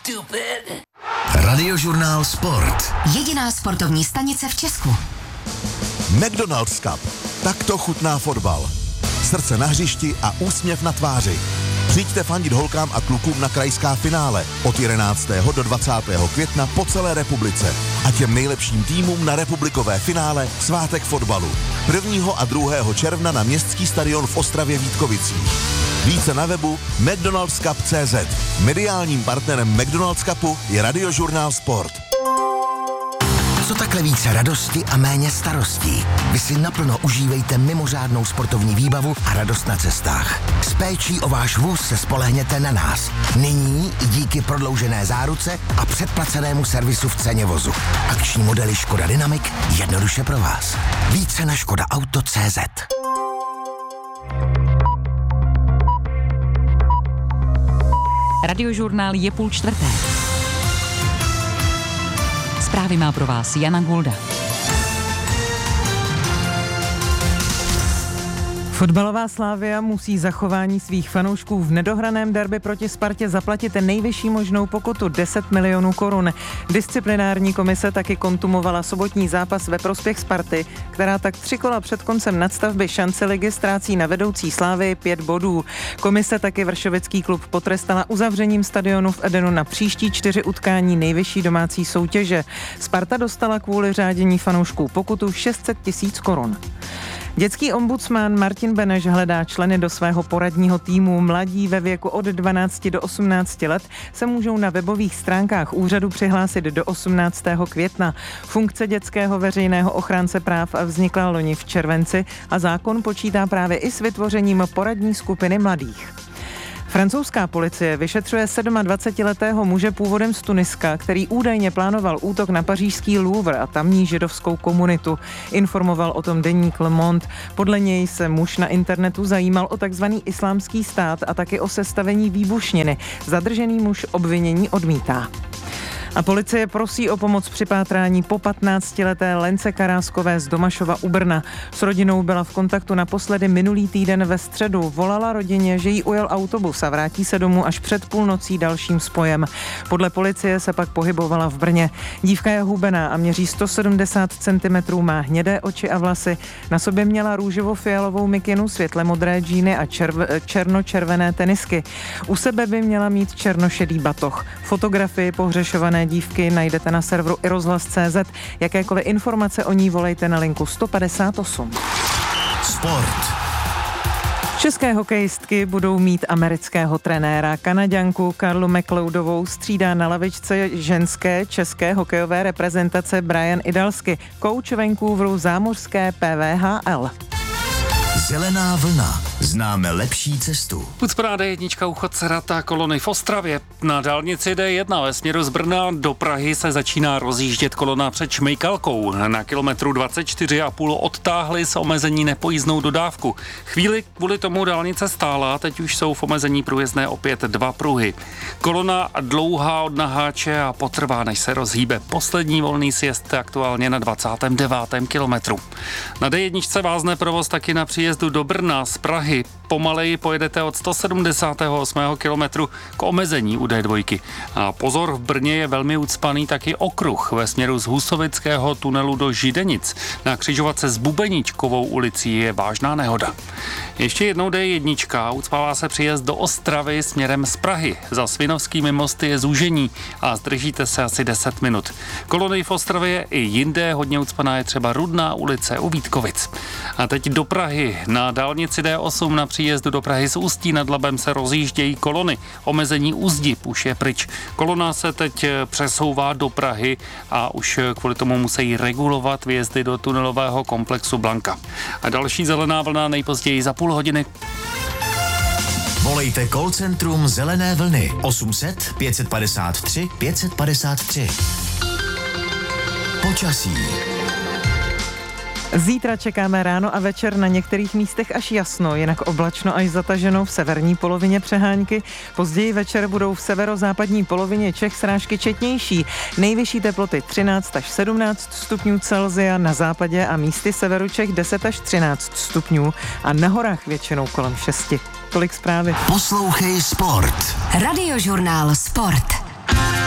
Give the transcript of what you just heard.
stupid. Radiožurnál Sport. Jediná sportovní stanice v Česku. McDonald's Cup. Takto chutná fotbal. Srdce na hřišti a úsměv na tváři. Přijďte fandit holkám a klukům na krajská finále od 11. do 20. května po celé republice a těm nejlepším týmům na republikové finále Svátek fotbalu 1. a 2. června na Městský stadion v Ostravě Vítkovicích. Více na webu mcdonaldscup.cz. Mediálním partnerem McDonald's Cupu je Radiožurnál Sport. Co takhle více radosti a méně starostí? Vy si naplno užívejte mimořádnou sportovní výbavu a radost na cestách. S péčí o váš vůz se spolehněte na nás. Nyní i díky prodloužené záruce a předplacenému servisu v ceně vozu. Akční modely Škoda Dynamic jednoduše pro vás. Více na škodaauto.cz. Radiožurnál je 3:30. Zprávy má pro vás Jana Gulda. Fotbalová Slavia musí zachování svých fanoušků v nedohraném derby proti Spartě zaplatit nejvyšší možnou pokutu 10 milionů korun. Disciplinární komise taky kontumovala sobotní zápas ve prospěch Sparty, která tak 3 kola před koncem nadstavby šance ligy ztrácí na vedoucí Slavii 5 bodů. Komise taky vršovický klub potrestala uzavřením stadionu v Edenu na příští 4 utkání nejvyšší domácí soutěže. Sparta dostala kvůli řádění fanoušků pokutu 600 000 korun. Dětský ombudsman Martin Beneš hledá členy do svého poradního týmu. Mladí ve věku od 12 do 18 let se můžou na webových stránkách úřadu přihlásit do 18. května. Funkce dětského veřejného ochránce práv vznikla loni v červenci a zákon počítá právě i s vytvořením poradní skupiny mladých. Francouzská policie vyšetřuje 27letého muže původem z Tuniska, který údajně plánoval útok na pařížský Louvre a tamní židovskou komunitu. Informoval o tom deník Le Monde. Podle něj se muž na internetu zajímal o takzvaný islámský stát a taky o sestavení výbušniny. Zadržený muž obvinění odmítá. A policie prosí o pomoc při pátrání po 15leté Lence Karáskové z Domašova u Brna. S rodinou byla v kontaktu naposledy minulý týden ve středu. Volala rodině, že jí ujel autobus a vrátí se domů až před půlnocí dalším spojem. Podle policie se pak pohybovala v Brně. Dívka je hubená a měří 170 cm, má hnědé oči a vlasy. Na sobě měla růžovo-fialovou mikinu, světle modré džíny a černočervené tenisky. U sebe by měla mít černošedý batoh. Fotografii pohřešované dívky najdete na serveru iRozhlas.cz. Jakékoliv informace o ní volejte na linku 158. Sport. České hokejistky budou mít amerického trenéra. Kanaďanku Karlu McLeodovou střídá na lavičce ženské české hokejové reprezentace Brian Idalsky, kouč Vancouveru zámořské PVHL. Zelená vlna. Známe lepší cestu. Pucparáda jednička u Chodcerata kolony v Ostravě. Na dálnici D1 ve směru z Brna do Prahy se začíná rozjíždět kolona před Šmejkalkou. Na kilometru 24,5 odtáhli s omezení nepojízdnou dodávku. Chvíli kvůli tomu dálnice stála, teď už jsou v omezení průjezdné opět 2 pruhy. Kolona dlouhá od Naháče a potrvá, než se rozhýbe. Poslední volný sjezd aktuálně na 29. kilometru. Na D1 vázne provoz taky na příjezdu do Brna z Prahy. Pomaleji pojedete od 178. kilometru k omezení u D2. A pozor, v Brně je velmi ucpaný taky okruh ve směru z Husovického tunelu do Židenic. Na křižovatce s Bubeničkovou ulicí je vážná nehoda. Ještě jednou D1, ucpává se příjezd do Ostravy směrem z Prahy. Za Svinovskými mosty je zúžení a zdržíte se asi 10 minut. Kolony v Ostravě i jinde, hodně ucpaná je třeba Rudná ulice u Vítkovic. A teď do Prahy. Na dálnici D8 na příjezdu do Prahy z Ústí nad Labem se rozjíždějí kolony. Omezení u Zdiv už je pryč. Kolona se teď přesouvá do Prahy a už kvůli tomu musí regulovat vjezdy do tunelového komplexu Blanka. A další zelená vlna nejpozději za půl hodiny. Volejte call centrum Zelené vlny 800 553 553. Počasí. Zítra čekáme ráno a večer na některých místech až jasno, jinak oblačno až zataženo v severní polovině přehánky. Později večer budou v severozápadní polovině Čech srážky četnější. Nejvyšší teploty 13 až 17 stupňů Celsia, na západě a místy severu Čech 10 až 13 stupňů a na horách většinou kolem 6. Tolik zprávy. Poslouchej Sport. Radiožurnál Sport.